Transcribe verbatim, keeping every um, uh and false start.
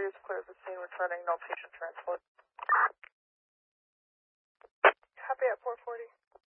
three is clear of the scene, returning, no patient transport. Copy at four forty.